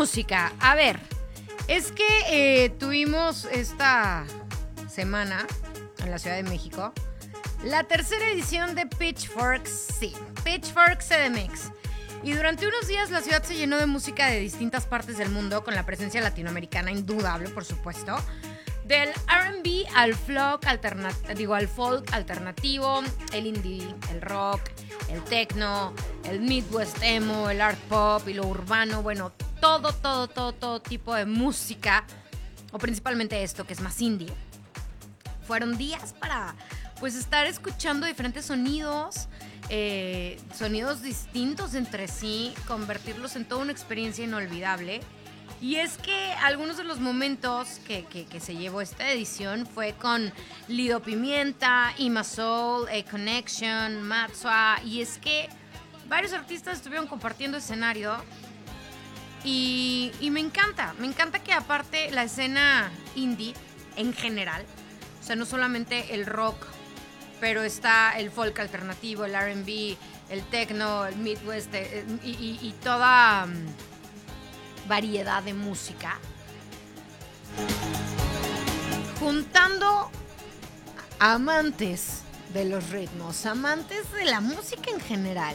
música. A ver, es que tuvimos esta semana en la Ciudad de México la tercera edición de Pitchforks CDMX. Y durante unos días la ciudad se llenó de música de distintas partes del mundo, con la presencia latinoamericana indudable, por supuesto. Del R&B al folk alternativo, el indie, el rock, el techno, el Midwest emo, el art pop y lo urbano. Bueno, todo tipo de música, o principalmente esto que es más indie. Fueron días para pues estar escuchando diferentes sonidos, sonidos distintos entre sí, convertirlos en toda una experiencia inolvidable. Y es que algunos de los momentos que se llevó esta edición fue con Lido Pimienta, Ima Soul, A-Connection, Matsua. Y es que varios artistas estuvieron compartiendo escenario. Y me encanta que aparte la escena indie en general, o sea, no solamente el rock, pero está el folk alternativo, el R&B, el techno, el Midwest y toda variedad de música, juntando amantes de los ritmos, amantes de la música en general.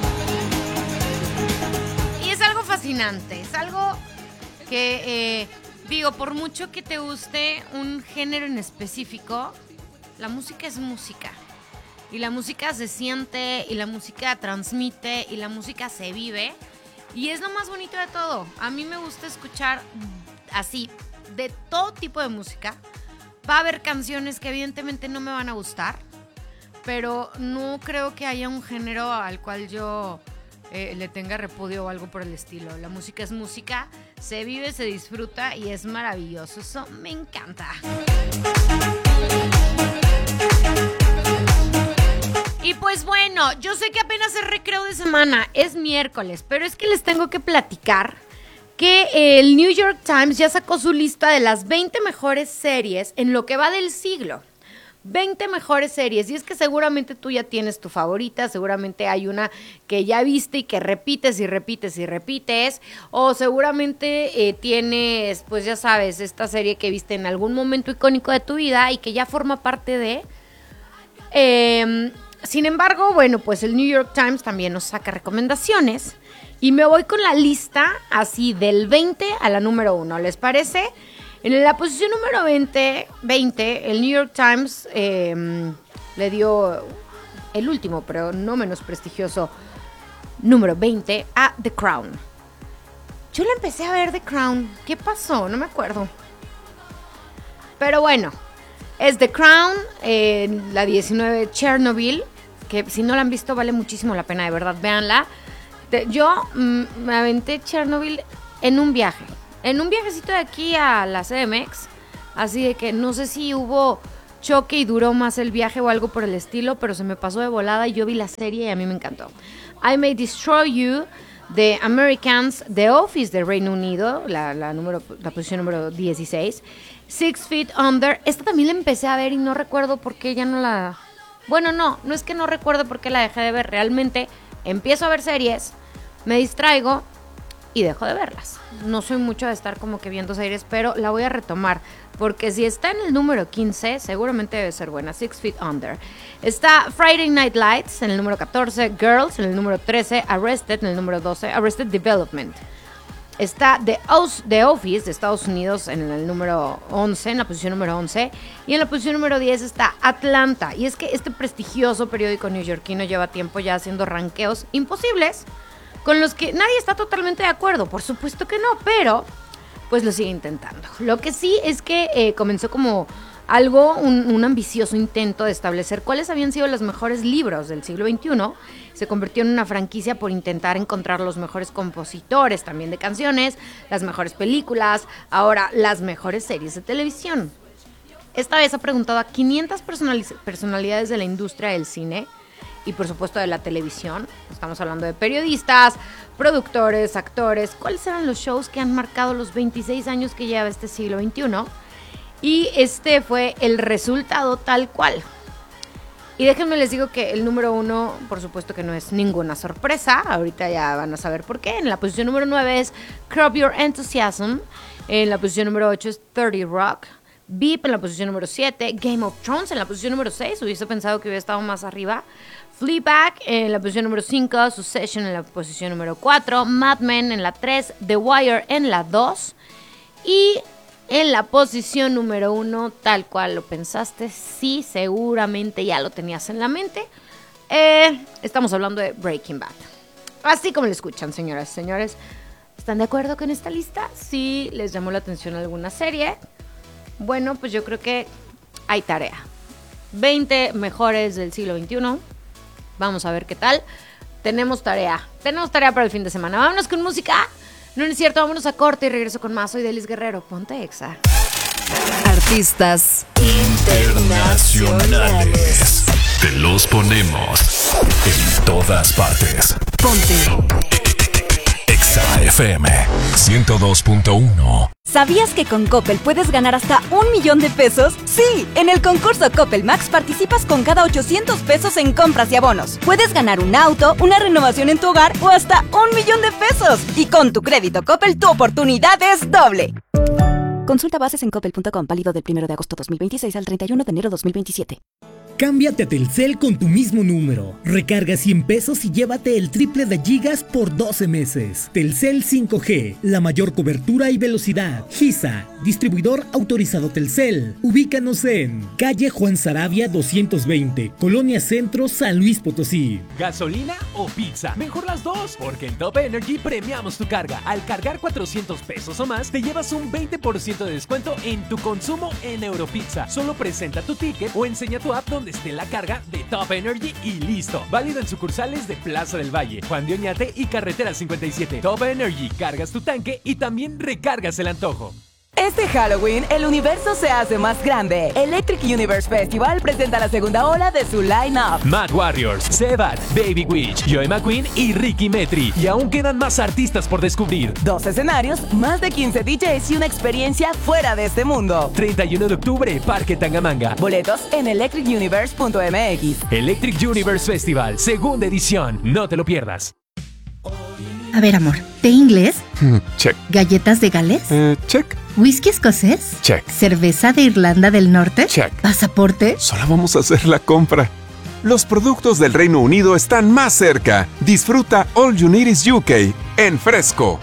Y es algo fascinante, es algo que, por mucho que te guste un género en específico, la música es música. Y la música se siente, y la música transmite, y la música se vive. Y es lo más bonito de todo. A mí me gusta escuchar así, de todo tipo de música. Va a haber canciones que evidentemente no me van a gustar, pero no creo que haya un género al cual yo le tenga repudio o algo por el estilo. La música es música, se vive, se disfruta y es maravilloso. Eso me encanta. Y pues bueno, yo sé que apenas es recreo de semana, es miércoles, pero es que les tengo que platicar que el New York Times ya sacó su lista de las 20 mejores series en lo que va del siglo. 20 mejores series, y es que seguramente tú ya tienes tu favorita, seguramente hay una que ya viste y que repites, o seguramente tienes, pues ya sabes, esta serie que viste en algún momento icónico de tu vida y que ya forma parte de... Sin embargo, bueno, pues el New York Times también nos saca recomendaciones y me voy con la lista así del 20 a la número 1, ¿les parece? En la posición número 20 el New York Times le dio el último, pero no menos prestigioso, número 20 a The Crown. Yo la empecé a ver The Crown. ¿Qué pasó? No me acuerdo. Pero bueno, es The Crown, la 19 Chernobyl, que si no la han visto vale muchísimo la pena, de verdad, véanla. Yo me aventé Chernobyl en un viajecito de aquí a la CDMX, así de que no sé si hubo choque y duró más el viaje o algo por el estilo, pero se me pasó de volada y yo vi la serie y a mí me encantó. I May Destroy You, The Americans, The Office de Reino Unido, la posición número 16, Six Feet Under. Esta también la empecé a ver y no recuerdo por qué ya no la... Bueno, no es que no recuerdo por qué la dejé de ver. Realmente empiezo a ver series, me distraigo y dejo de verlas. No soy mucho de estar como que viendo series, pero la voy a retomar, porque si está en el número 15, seguramente debe ser buena. Six Feet Under. Está Friday Night Lights en el número 14, Girls en el número 13, Arrested en el número 12, Arrested Development. Está The Office de Estados Unidos en el número 11, en la posición número 11. Y en la posición número 10 está Atlanta. Y es que este prestigioso periódico neoyorquino lleva tiempo ya haciendo ranqueos imposibles, con los que nadie está totalmente de acuerdo. Por supuesto que no, pero pues lo sigue intentando. Lo que sí es que comenzó como algo, un ambicioso intento de establecer cuáles habían sido los mejores libros del siglo XXI. Se convirtió en una franquicia por intentar encontrar los mejores compositores también de canciones, las mejores películas, ahora las mejores series de televisión. Esta vez ha preguntado a 500 personalidades de la industria del cine y por supuesto de la televisión. Estamos hablando de periodistas, productores, actores. ¿Cuáles eran los shows que han marcado los 26 años que lleva este siglo XXI? Y este fue el resultado tal cual. Y déjenme les digo que el número 1, por supuesto que no es ninguna sorpresa. Ahorita ya van a saber por qué. En la posición número 9 es Curb Your Enthusiasm. En la posición número 8 es 30 Rock. Veep en la posición número 7. Game of Thrones en la posición número 6. Hubiese pensado que hubiera estado más arriba. Fleabag en la posición número 5. Succession en la posición número 4. Mad Men en la 3. The Wire en la 2. Y en la posición número 1, tal cual lo pensaste, sí, seguramente ya lo tenías en la mente. Estamos hablando de Breaking Bad. Así como lo escuchan, señoras y señores. ¿Están de acuerdo con esta lista? Sí, les llamó la atención alguna serie. Bueno, pues yo creo que hay tarea. 20 mejores del siglo XXI. Vamos a ver qué tal. Tenemos tarea para el fin de semana. Vámonos con música. No es cierto, vámonos a corte y regreso con más. Soy Delis Guerrero, ponte Exa. Artistas internacionales. Te los ponemos en todas partes. Ponte Exa FM 102.1. ¿Sabías que con Coppel puedes ganar hasta 1 millón de pesos? Sí, en el concurso Coppel Max participas con cada 800 pesos en compras y abonos. Puedes ganar un auto, una renovación en tu hogar o hasta 1 millón de pesos. Y con tu crédito Coppel, tu oportunidad es doble. Consulta bases en coppel.com, válido del 1 de agosto 2026 al 31 de enero 2027. Cámbiate a Telcel con tu mismo número. Recarga 100 pesos y llévate el triple de gigas por 12 meses. Telcel 5G, la mayor cobertura y velocidad. GISA, distribuidor autorizado Telcel. Ubícanos en calle Juan Saravia 220, Colonia Centro, San Luis Potosí. ¿Gasolina o pizza? Mejor las dos, porque en Top Energy premiamos tu carga. Al cargar 400 pesos o más, te llevas un 20% de descuento en tu consumo en Europizza. Solo presenta tu ticket o enseña tu app donde esté la carga de Top Energy y listo. Válido en sucursales de Plaza del Valle, Juan de Oñate y Carretera 57. Top Energy, cargas tu tanque y también recargas el antojo. Este Halloween, el universo se hace más grande. Electric Universe Festival presenta la segunda ola de su line-up. Mad Warriors, Sebat, Baby Witch, Joe McQueen y Ricky Metri. Y aún quedan más artistas por descubrir. 2 escenarios, más de 15 DJs y una experiencia fuera de este mundo. 31 de octubre, Parque Tangamanga. Boletos en electricuniverse.mx. Electric Universe Festival, segunda edición. No te lo pierdas. A ver, amor, ¿té inglés? Check. ¿Galletas de Gales? Check. ¿Whisky escocés? Check. ¿Cerveza de Irlanda del Norte? Check. ¿Pasaporte? Solo vamos a hacer la compra. Los productos del Reino Unido están más cerca. Disfruta All You Need Is UK en Fresco.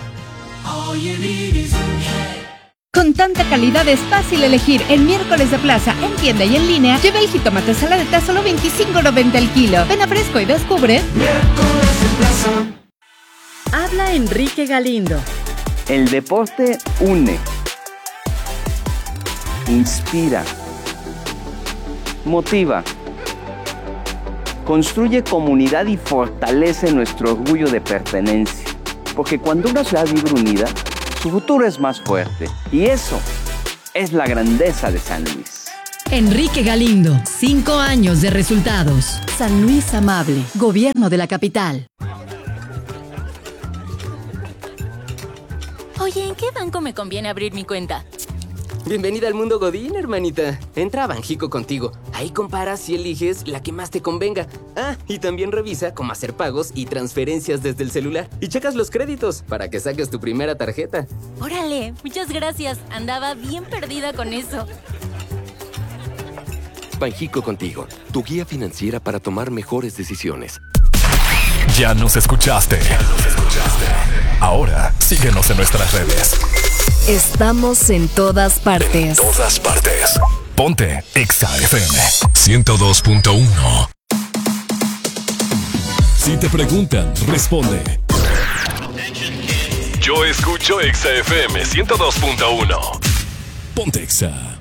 Con tanta calidad es fácil elegir. En miércoles de plaza, en tienda y en línea, lleva el jitomate saladeta a solo $25.90 el kilo. Ven a Fresco y descubre. Miércoles de plaza. Habla Enrique Galindo. El deporte une, inspira, motiva, construye comunidad y fortalece nuestro orgullo de pertenencia. Porque cuando una ciudad vive unida, su futuro es más fuerte. Y eso es la grandeza de San Luis. Enrique Galindo, 5 años de resultados. San Luis Amable, Gobierno de la Capital. Oye, ¿en qué banco me conviene abrir mi cuenta? Bienvenida al mundo Godín, hermanita. Entra a Banjico Contigo. Ahí comparas y eliges la que más te convenga. Ah, y también revisa cómo hacer pagos y transferencias desde el celular. Y checas los créditos para que saques tu primera tarjeta. Órale, muchas gracias. Andaba bien perdida con eso. Banjico Contigo, tu guía financiera para tomar mejores decisiones. Ya nos escuchaste. Ahora síguenos en nuestras redes. Estamos en todas partes. En todas partes. Ponte Exa FM 102.1. Si te preguntan, responde. Yo escucho Exa FM 102.1. Ponte Exa.